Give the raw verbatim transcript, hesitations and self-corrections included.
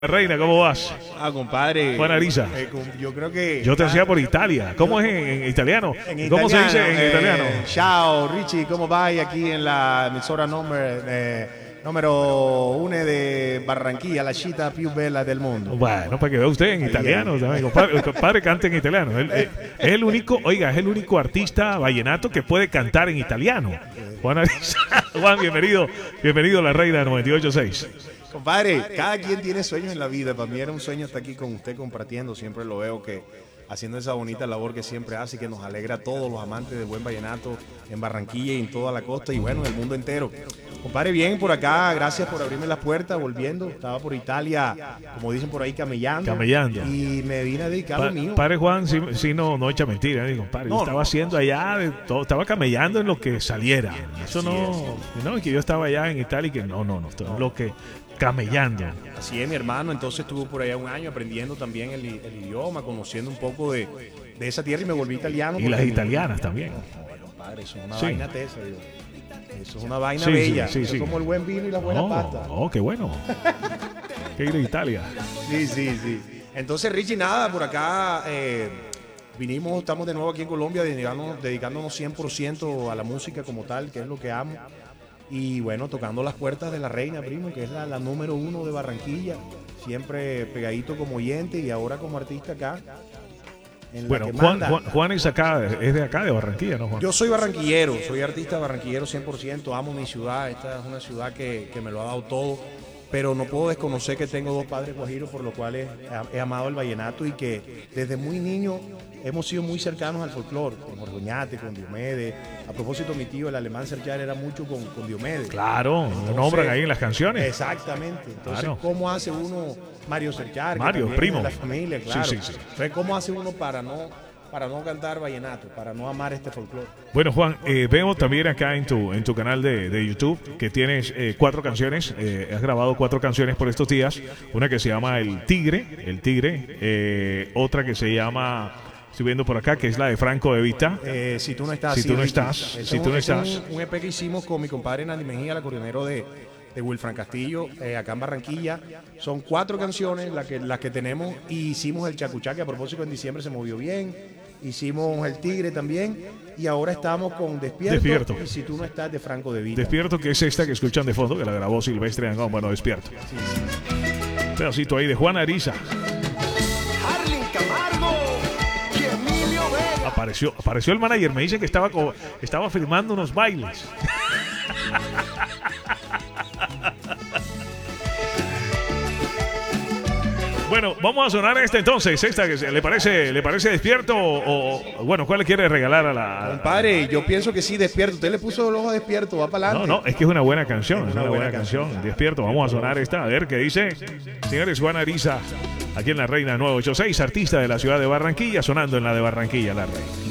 Reina, ¿cómo vas? Ah, compadre. Juan Ariza. Eh, yo creo que... Yo te hacía por Italia. ¿Cómo es en, en italiano? En ¿Cómo italiano, se dice en eh, italiano? Ciao, Richie, ¿cómo va? Aquí en la emisora número, eh, número uno de Barranquilla, la città più bella del mundo. Bueno, para que vea usted en italiano también. Compadre, compadre canta en italiano. Él, él, es el único, oiga, es el único artista vallenato que puede cantar en italiano. Juan Ariza. Juan, bienvenido. Bienvenido a la Reina noventa y ocho punto seis. Compadre, cada quien tiene sueños en la vida. Para mí era un sueño estar aquí con usted compartiendo. Siempre lo veo que haciendo esa bonita labor que siempre hace y que nos alegra a todos los amantes del buen vallenato en Barranquilla y en toda la costa y bueno, en el mundo entero. Compadre, bien por acá, gracias por abrirme las puertas, volviendo. Estaba por Italia, como dicen por ahí, camellando. Camellando. Y me vine a dedicar Pa a lo mío. Padre Juan, sí, sí no, no echa mentira, ¿eh? Compadre. No, Yo estaba no. haciendo allá, de todo, estaba camellando en lo que saliera. Eso Así no, no, que yo estaba allá en Italia y que no, no, no, esto es lo que camellando. Así es, mi hermano. Entonces estuve por allá un año aprendiendo también el, el idioma, conociendo un poco de, de esa tierra y me volví italiano. Y las porque mi- italianas también. Compadre, eso es una Sí. vaina tesa, digo. Eso es una vaina Sí, sí, bella. sí, Eso sí. es como el buen vino y la buena Oh, pasta. oh, qué bueno. Qué ir a Italia. Sí, sí, sí. Entonces, Richie, nada, por acá eh, vinimos, estamos de nuevo aquí en Colombia dedicándonos, dedicándonos cien por ciento a la música como tal, que es lo que amo. Y bueno, tocando las puertas de la Reina, primo, que es la, la número uno de Barranquilla. Siempre pegadito como oyente y ahora como artista acá. En la Bueno, que Juan, manda. Juan, Juan es acá, es de acá, de Barranquilla, ¿no, Juan? Yo soy barranquillero, soy artista barranquillero cien por ciento, amo mi ciudad, esta es una ciudad que, que me lo ha dado todo, pero no puedo desconocer que tengo dos padres guajiros por los cuales he, he amado el vallenato y que desde muy niño hemos sido muy cercanos al folclore, con Ordoñate, con Diomedes. A propósito, mi tío, el alemán Serchar, era mucho con, con Diomedes. Claro, lo Entonces, nombran ahí en las canciones. Exactamente. Entonces, Claro. ¿cómo hace uno, Mario Serchar? que Mario, también primo. es de la familia, Sí, claro. sí, sí. Entonces, ¿cómo hace uno para no, para no cantar vallenato, para no amar este folclore? Bueno, Juan, eh, veo también acá en tu en tu canal de, de YouTube que tienes eh, cuatro canciones. Eh, has grabado cuatro canciones por estos días. Una que se llama El Tigre, El Tigre. Eh, otra que se llama, estoy viendo por acá, que es la de Franco de Vita. Eh, si tú no estás, Si sí, tú no Ricky. estás, Ese si es tú un- no ese es estás. Un, un E P que hicimos con mi compadre Nandi Mejía, el acordeonero de, de Wilfran Castillo, eh, acá en Barranquilla. Son cuatro canciones las que, las que tenemos y hicimos el Chacuchá, que a propósito en diciembre se movió bien. Hicimos el Tigre también y ahora estamos con Despierto, Despierto. y Si tú no estás, de Franco de Vita. Despierto, que es esta que escuchan de fondo, que la grabó Silvestre Angón. Bueno, Despierto. Un pedacito ahí de Juan Ariza. Harlin Camargo y Emilio Vega. Apareció, apareció el manager, me dice que estaba, co- estaba filmando unos bailes. Bueno, vamos a sonar esta entonces, esta que se- le parece, le parece despierto o, o- bueno, ¿cuál le quiere regalar a la? a- Compadre, yo pienso que sí, Despierto. Usted le puso el ojo a Despierto, va para No, adelante. no, es que es una buena canción, Es es una una buena, buena canción. canción. Despierto, vamos a sonar esta, a ver qué dice. Señores, Juan Ariza, aquí en La Reina nueve ocho seis, artista de la ciudad de Barranquilla, sonando en la de Barranquilla, La Reina.